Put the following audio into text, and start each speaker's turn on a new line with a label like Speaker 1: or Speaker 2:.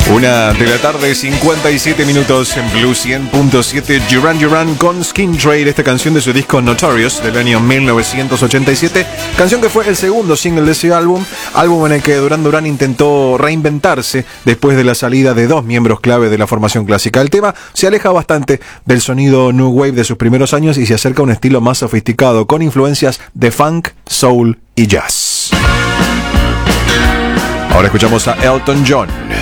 Speaker 1: Una de la tarde, 57 minutos en Blue 100.7. Duran Duran con Skin Trade, esta canción de su disco Notorious del año 1987. Canción que fue el segundo single de ese álbum en el que Duran Duran intentó reinventarse después de la salida de dos miembros clave de la formación clásica. El tema se aleja bastante del sonido new wave de sus primeros años y se acerca a un estilo más sofisticado con influencias de funk, soul y jazz. Ahora escuchamos a Elton John.